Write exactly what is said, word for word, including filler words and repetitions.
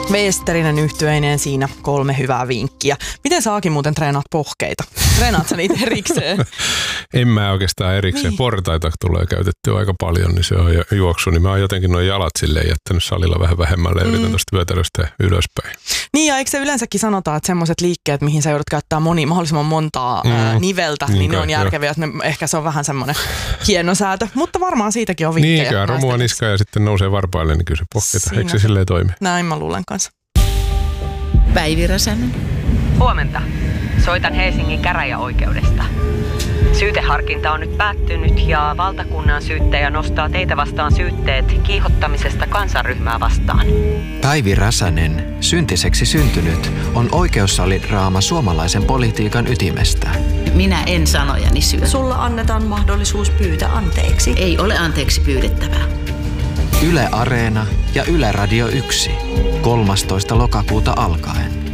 Veesterinen yhtyeineen siinä kolme hyvää vinkkiä. Miten sä Aki muuten treenaat pohkeita? Treenaat sä niitä erikseen? En mä oikeastaan erikseen. Niin. Portaita tulee käytettyä aika paljon, niin se on juoksu. Niin mä oon jotenkin nuo jalat silleen jättänyt salilla vähän vähemmälle ja mm. yritän tuosta vyötäröstä ylöspäin. Niin ja eikö se yleensäkin sanota, että semmoiset liikkeet, mihin sä joudut käyttää moni, mahdollisimman montaa mm. ää, niveltä, niin, niin ne on järkeviä. Että ne, ehkä se on vähän semmoinen hienosäätö, mutta varmaan siitäkin on vinkkejä. Niin, käy romua niskaan ja sitten nousee varpaille, niin kyllä se pohkeita. Eikö se silleen toimi? Näin mä luulen kanssa. Päivi Räsänen. Huomenta. Soitan Helsingin käräjäoikeudesta. Syyteharkinta on nyt päättynyt ja valtakunnan syyttäjä nostaa teitä vastaan syytteet kiihottamisesta kansanryhmää vastaan. Päivi Räsänen, syntiseksi syntynyt, on oikeussalidraama suomalaisen politiikan ytimestä. Minä en sanojani syö. Sulla annetaan mahdollisuus pyytää anteeksi. Ei ole anteeksi pyydettävää. Yle Areena ja Yle Radio yksi. kolmastoista lokakuuta alkaen.